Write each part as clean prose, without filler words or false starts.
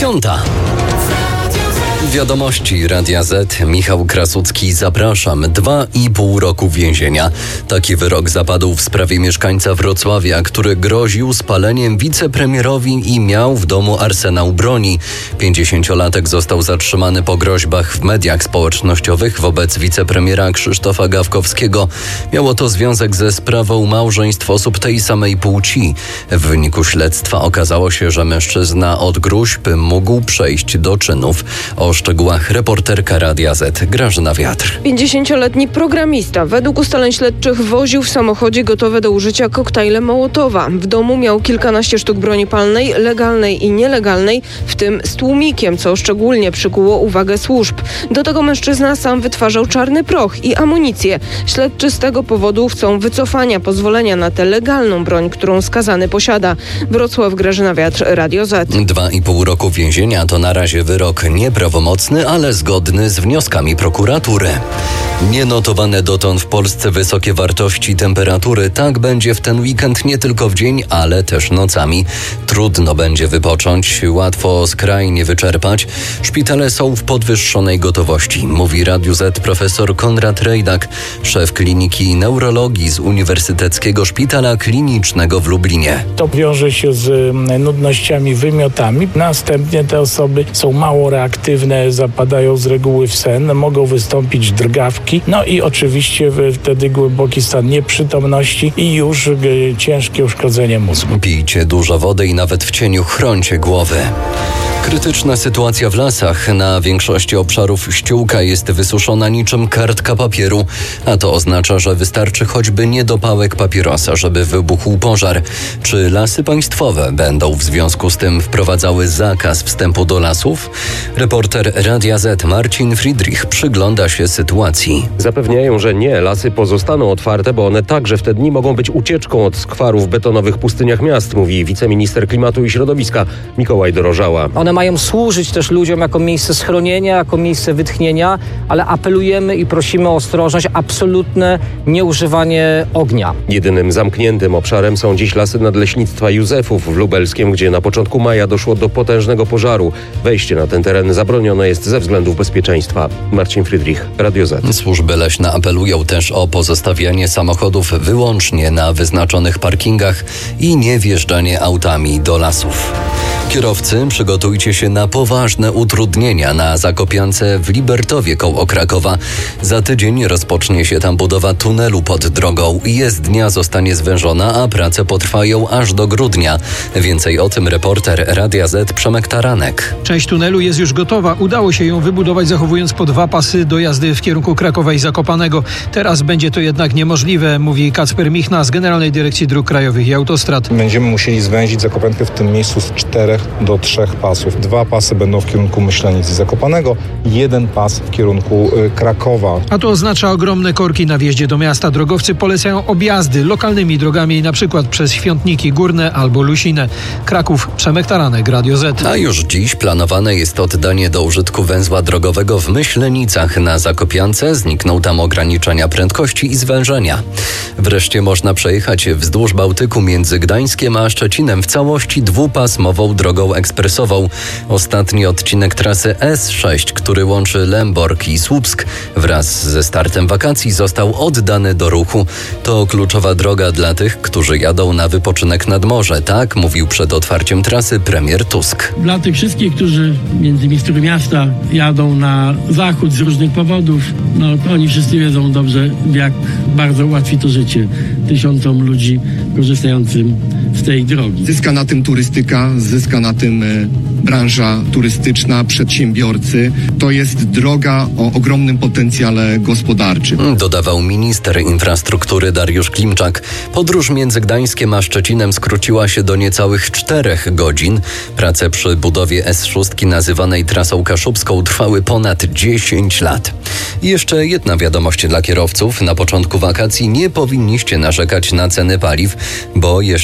10:00. Wiadomości Radia Z. Michał Krasucki, zapraszam. 2,5 roku więzienia. Taki wyrok zapadł w sprawie mieszkańca Wrocławia, który groził spaleniem wicepremierowi i miał w domu arsenał broni. 50-latek został zatrzymany po groźbach w mediach społecznościowych wobec wicepremiera Krzysztofa Gawkowskiego. Miało to związek ze sprawą małżeństw osób tej samej płci. W wyniku śledztwa okazało się, że mężczyzna od gróźb mógł przejść do czynów. O szczegółach reporterka Radia Z Grażyna Wiatr. 50-letni programista według ustaleń śledczych woził w samochodzie gotowe do użycia koktajle Mołotowa. W domu miał kilkanaście sztuk broni palnej, legalnej i nielegalnej, w tym z tłumikiem, co szczególnie przykuło uwagę służb. Do tego mężczyzna sam wytwarzał czarny proch i amunicję. Śledczy z tego powodu chcą wycofania pozwolenia na tę legalną broń, którą skazany posiada. Wrocław, Grażyna Wiatr, Radio Z. 2,5 roku więzienia to na razie wyrok nieprawomocny, ale zgodny z wnioskami prokuratury. Nienotowane dotąd w Polsce wysokie wartości temperatury. Tak będzie w ten weekend nie tylko w dzień, ale też nocami. Trudno będzie wypocząć, łatwo skrajnie wyczerpać. Szpitale są w podwyższonej gotowości, mówi Radiu Z profesor Konrad Rejdak, szef Kliniki Neurologii z Uniwersyteckiego Szpitala Klinicznego w Lublinie. To wiąże się z nudnościami, wymiotami. Następnie te osoby są mało reaktywne, zapadają z reguły w sen, mogą wystąpić drgawki, no i oczywiście wtedy głęboki stan nieprzytomności i już ciężkie uszkodzenie mózgu. Pijcie dużo wody i nawet w cieniu chrońcie głowy. Krytyczna sytuacja w lasach. Na większości obszarów ściółka jest wysuszona niczym kartka papieru, a to oznacza, że wystarczy choćby niedopałek papierosa, żeby wybuchł pożar. Czy lasy państwowe będą w związku z tym wprowadzały zakaz wstępu do lasów? Reporter Radia Z Marcin Friedrich przygląda się sytuacji. Zapewniają, że nie, lasy pozostaną otwarte, bo one także w te dni mogą być ucieczką od skwarów w betonowych pustyniach miast, mówi wiceminister klimatu i środowiska Mikołaj Dorożała. One mają służyć też ludziom jako miejsce schronienia, jako miejsce wytchnienia, ale apelujemy i prosimy o ostrożność, absolutne nieużywanie ognia. Jedynym zamkniętym obszarem są dziś lasy nadleśnictwa Józefów w Lubelskiem, gdzie na początku maja doszło do potężnego pożaru. Wejście na ten teren zabronione jest ze względów bezpieczeństwa. Marcin Friedrich, Radio Z. Służby leśne apelują też o pozostawianie samochodów wyłącznie na wyznaczonych parkingach i nie wjeżdżanie autami do lasów. Kierowcy, przygotujcie się na poważne utrudnienia na Zakopiance w Libertowie koło Krakowa. Za tydzień rozpocznie się tam budowa tunelu pod drogą. Jezdnia zostanie zwężona, a prace potrwają aż do grudnia. Więcej o tym reporter Radia Z Przemek Taranek. Część tunelu jest już gotowa. Udało się ją wybudować, zachowując po 2 pasy do jazdy w kierunku Krakowa i Zakopanego. Teraz będzie to jednak niemożliwe, mówi Kacper Michna z Generalnej Dyrekcji Dróg Krajowych i Autostrad. Będziemy musieli zwęzić Zakopankę w tym miejscu z 4 do 3 pasów. 2 pasy będą w kierunku Myślenic i Zakopanego, 1 pas w kierunku Krakowa. A to oznacza ogromne korki na wjeździe do miasta. Drogowcy polecają objazdy lokalnymi drogami, na przykład przez Świątniki Górne albo Lusinę. Kraków, Przemek Taranek, Radio Z. A już dziś planowane jest oddanie do użytku węzła drogowego w Myślenicach na Zakopiance. Znikną tam ograniczenia prędkości i zwężenia. Wreszcie można przejechać wzdłuż Bałtyku między Gdańskiem a Szczecinem w całości 2-pasmową drogą ekspresową. Ostatni odcinek trasy S6, który łączy Lęborg i Słupsk, wraz ze startem wakacji został oddany do ruchu. To kluczowa droga dla tych, którzy jadą na wypoczynek nad morze. Tak mówił przed otwarciem trasy premier Tusk. Dla tych wszystkich, którzy między innymi z Trójmiasta jadą na zachód z różnych powodów, to oni wszyscy wiedzą dobrze, jak bardzo ułatwi to życie tysiącom ludzi korzystającym z tej drogi. Zyska na tym turystyka, zyska na tym branża turystyczna, przedsiębiorcy. To jest droga o ogromnym potencjale gospodarczym. Dodawał minister infrastruktury Dariusz Klimczak. Podróż między Gdańskiem a Szczecinem skróciła się do niecałych 4 godzin. Prace przy budowie S6 nazywanej trasą kaszubską trwały ponad 10 lat. I jeszcze jedna wiadomość dla kierowców. Na początku wakacji nie powinniście narzekać na ceny paliw, bo jeszcze obowiązuje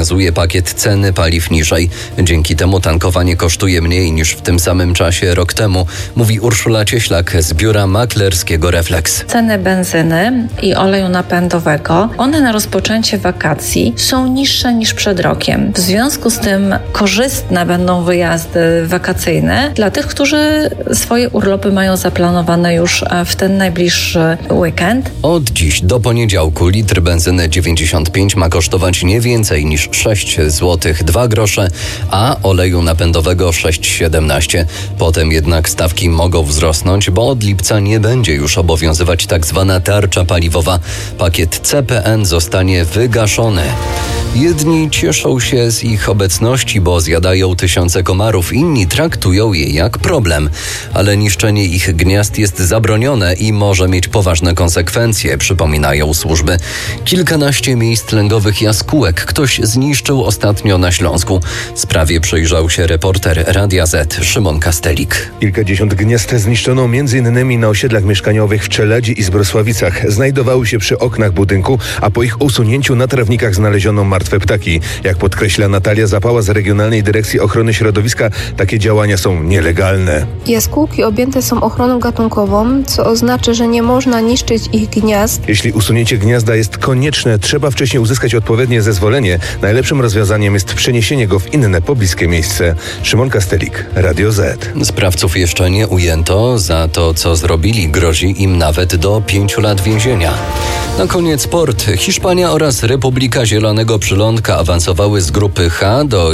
pokazuje pakiet ceny paliw niżej. Dzięki temu tankowanie kosztuje mniej niż w tym samym czasie rok temu, mówi Urszula Cieślak z biura maklerskiego Reflex. Ceny benzyny i oleju napędowego, one na rozpoczęcie wakacji są niższe niż przed rokiem. W związku z tym korzystne będą wyjazdy wakacyjne dla tych, którzy swoje urlopy mają zaplanowane już w ten najbliższy weekend. Od dziś do poniedziałku litr benzyny 95 ma kosztować nie więcej niż 6 zł 2 grosze, a oleju napędowego 6,17. Potem jednak stawki mogą wzrosnąć, bo od lipca nie będzie już obowiązywać tak zwana tarcza paliwowa. Pakiet CPN zostanie wygaszony. Jedni cieszą się z ich obecności, bo zjadają tysiące komarów, inni traktują je jak problem. Ale niszczenie ich gniazd jest zabronione i może mieć poważne konsekwencje, przypominają służby. Kilkanaście miejsc lęgowych jaskółek ktoś zniszczył ostatnio na Śląsku. Sprawie przyjrzał się reporter Radia Z Szymon Kastelik. Kilkadziesiąt gniazd zniszczono m.in. na osiedlach mieszkaniowych w Czeladzi i Zbrosławicach. Znajdowały się przy oknach budynku, a po ich usunięciu na trawnikach znaleziono martwe ptaki. Jak podkreśla Natalia Zapała z Regionalnej Dyrekcji Ochrony Środowiska, takie działania są nielegalne. Jaskółki objęte są ochroną gatunkową, co oznacza, że nie można niszczyć ich gniazd. Jeśli usunięcie gniazda jest konieczne, trzeba wcześniej uzyskać odpowiednie zezwolenie. Najlepszym rozwiązaniem jest przeniesienie go w inne pobliskie miejsce. Szymon Kastelik, Radio Z. Sprawców jeszcze nie ujęto. Za to, co zrobili, grozi im nawet do 5 lat więzienia. Na koniec sport. Hiszpania oraz Republika Zielonego Przylądka awansowały z grupy H do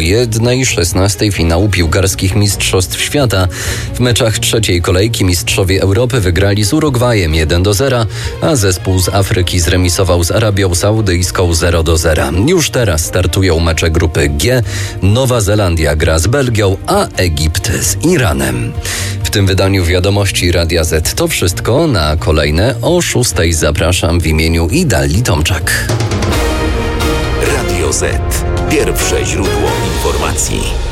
1/16 finału piłkarskich Mistrzostw Świata. W meczach trzeciej kolejki mistrzowie Europy wygrali z Urugwajem 1-0, a zespół z Afryki zremisował z Arabią Saudyjską 0-0. Już teraz startują mecze grupy G. Nowa Zelandia gra z Belgią, a Egipt z Iranem. W tym wydaniu Wiadomości Radia Z to wszystko. Na kolejne o 6:00 zapraszam w imieniu Idali Tomczak. Radio Z. Pierwsze źródło informacji.